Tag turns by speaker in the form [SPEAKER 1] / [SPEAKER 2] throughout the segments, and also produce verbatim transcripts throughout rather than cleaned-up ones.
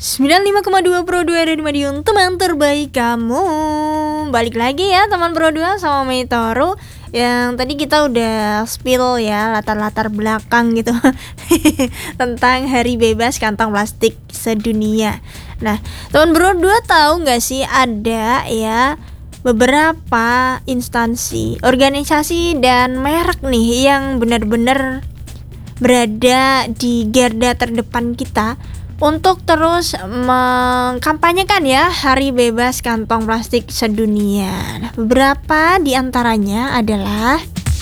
[SPEAKER 1] sembilan puluh lima koma dua Pro dua dari Madiun, teman terbaik kamu. Balik lagi ya teman Pro dua sama Meitoru. Yang tadi kita udah spill ya latar-latar belakang gitu tentang Hari Bebas Kantong Plastik Sedunia. Nah, teman Pro dua tahu gak sih ada ya beberapa instansi, organisasi dan merek nih yang benar-benar berada di garda terdepan kita untuk terus mengkampanyekan ya Hari Bebas Kantong Plastik Sedunia. Nah, beberapa di antaranya adalah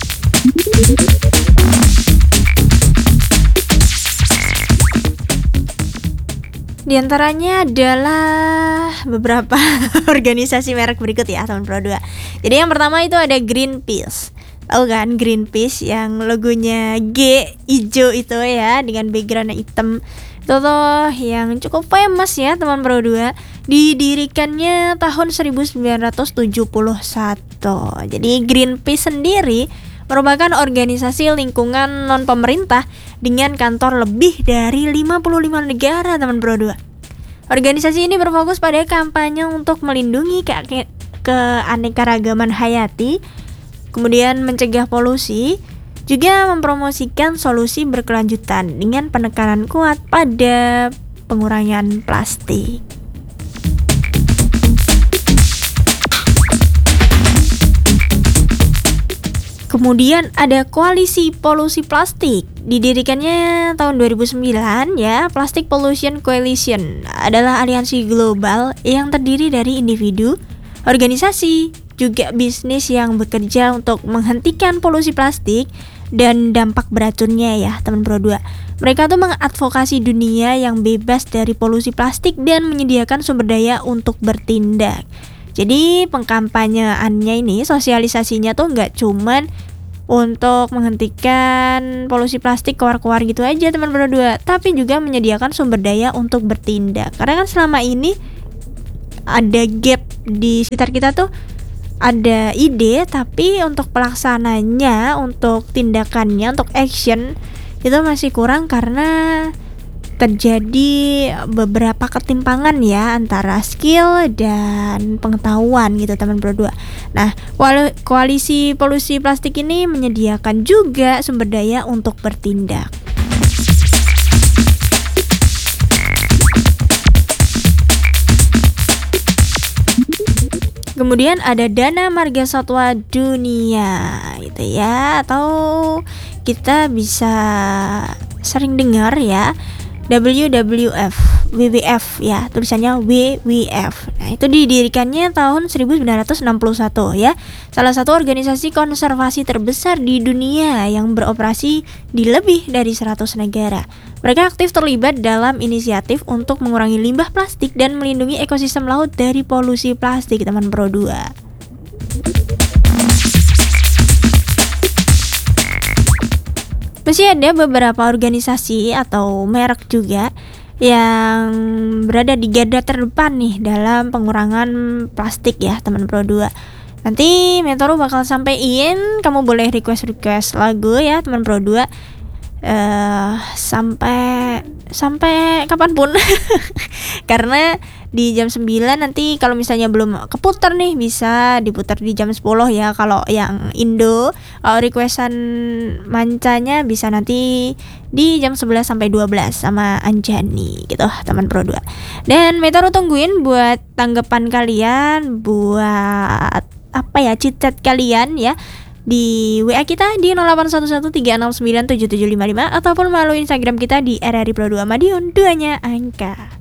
[SPEAKER 1] Di antaranya adalah beberapa organisasi merek berikut ya teman Pro dua. Jadi yang pertama itu ada Greenpeace. Tahu kan Greenpeace yang logonya G hijau itu ya dengan background hitam. Itu tuh yang cukup famous ya teman Pro dua. Didirikannya tahun seribu sembilan ratus tujuh puluh satu. Jadi Greenpeace sendiri merupakan organisasi lingkungan non pemerintah dengan kantor lebih dari lima puluh lima negara teman Pro dua. Organisasi ini berfokus pada kampanye untuk melindungi ke- keanekaragaman hayati, kemudian mencegah polusi, juga mempromosikan solusi berkelanjutan dengan penekanan kuat pada pengurangan plastik. Kemudian ada Koalisi Polusi Plastik. Didirikannya tahun dua ribu sembilan ya. Plastic Pollution Coalition adalah aliansi global yang terdiri dari individu, organisasi, juga bisnis yang bekerja untuk menghentikan polusi plastik dan dampak beracunnya ya teman Pro dua. Mereka tuh mengadvokasi dunia yang bebas dari polusi plastik dan menyediakan sumber daya untuk bertindak. Jadi pengkampanyeannya ini, sosialisasinya tuh nggak cuman untuk menghentikan polusi plastik keluar-keluar gitu aja teman Pro dua, tapi juga menyediakan sumber daya untuk bertindak. Karena kan selama ini ada gap di sekitar kita tuh, ada ide tapi untuk pelaksananya, untuk tindakannya, untuk action itu masih kurang karena terjadi beberapa ketimpangan ya antara skill dan pengetahuan gitu teman Pro dua. Nah, Koalisi Polusi Plastik ini menyediakan juga sumber daya untuk bertindak. Kemudian ada Dana Marga Satwa Dunia gitu ya, atau kita bisa sering dengar ya W W F, W W F ya, tulisannya W W F. Nah, itu didirikannya tahun seribu sembilan ratus enam puluh satu ya. Salah satu organisasi konservasi terbesar di dunia yang beroperasi di lebih dari seratus negara. Mereka aktif terlibat dalam inisiatif untuk mengurangi limbah plastik dan melindungi ekosistem laut dari polusi plastik teman Pro dua. Masih ada beberapa organisasi atau merek juga yang berada di garda terdepan nih dalam pengurangan plastik ya teman Pro dua. Nanti Meitoru bakal sampein, kamu boleh request-request lagu ya teman Pro dua uh, sampai sampai kapanpun. Karena di jam sembilan nanti kalau misalnya belum keputar nih bisa diputar di jam sepuluh ya kalau yang Indo. Kalau requestan mancanya bisa nanti di jam sebelas sampai dua belas sama Anjani gitu teman Pro dua. Dan Meitoru tungguin buat tanggapan kalian, buat apa ya, chit-chat kalian ya di W A kita di nol delapan satu satu tiga enam sembilan tujuh tujuh lima lima ataupun melalui Instagram kita di R R I Pro dua Madiun, duanya angka.